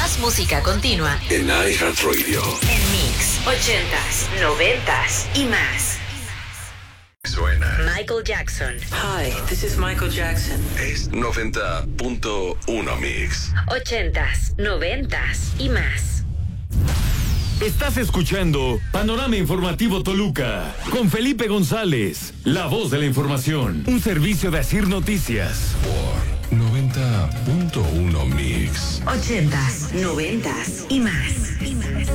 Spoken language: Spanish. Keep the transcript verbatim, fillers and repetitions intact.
Más música continua en iHeartRadio. En Mix, ochentas, noventas y más. Suena Michael Jackson. Hi, this is Michael Jackson. Es noventa punto uno Mix. Ochentas, noventas y más. Estás escuchando Panorama Informativo Toluca con Felipe González, la voz de la información, un servicio de Asir Noticias. Por noventa punto uno Mix. Ochentas, noventas y más.